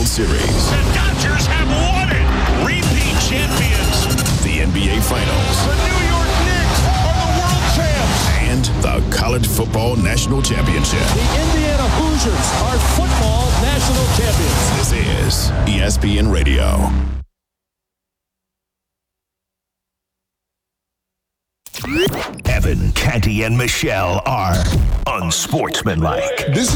World Series. The Dodgers have won it. Repeat champions. The NBA Finals. The New York Knicks are the world champs. And the College Football National Championship. The Indiana Hoosiers are football national champions. This is ESPN Radio. Evan, Canty, and Michelle are unsportsmanlike. This